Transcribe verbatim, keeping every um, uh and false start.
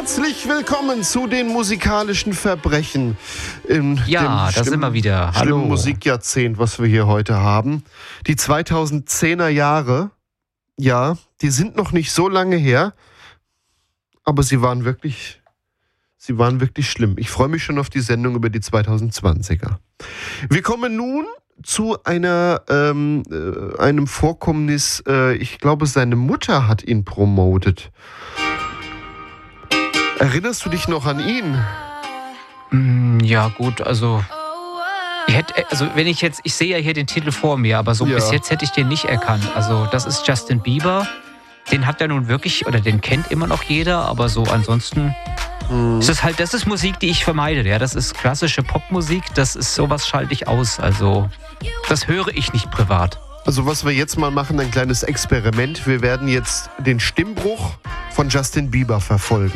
Herzlich willkommen zu den musikalischen Verbrechen in Ja, dem da sind wir wieder. Hallo. schlimmen Musikjahrzehnt, was wir hier heute haben. Die zweitausendzehner Jahre, ja, die sind noch nicht so lange her, aber sie waren wirklich, sie waren wirklich schlimm. Ich freue mich schon auf die Sendung über die zweitausendzwanziger. Wir kommen nun zu einer, ähm, äh, einem Vorkommnis, äh, ich glaube, seine Mutter hat ihn promotet. Erinnerst du dich noch an ihn? Mm, ja, gut, also, ich hätte, also wenn ich jetzt, ich sehe ja hier den Titel vor mir, aber so Ja. bis jetzt hätte ich den nicht erkannt. Also das ist Justin Bieber. Den hat ja nun wirklich, oder den kennt immer noch jeder, aber so ansonsten Hm. ist das halt, das ist Musik, die ich vermeide. Ja, das ist klassische Popmusik, das ist sowas schalte ich aus. Also das höre ich nicht privat. Also was wir jetzt mal machen, ein kleines Experiment. Wir werden jetzt den Stimmbruch von Justin Bieber verfolgen.